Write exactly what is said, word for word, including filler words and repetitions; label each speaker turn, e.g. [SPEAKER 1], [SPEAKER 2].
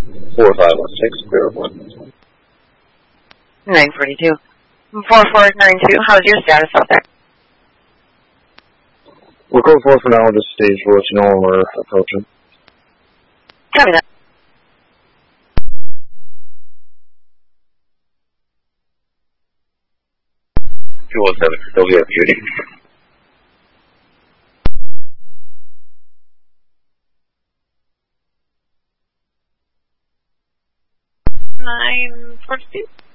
[SPEAKER 1] four five one six, clear one.
[SPEAKER 2] nine forty-two. four four nine two, how's your status out there?
[SPEAKER 1] We're code four for now, just stage four, you know when we're approaching.
[SPEAKER 2] Copy that.
[SPEAKER 1] two one seven, still here, Judy.
[SPEAKER 2] nine forty-two.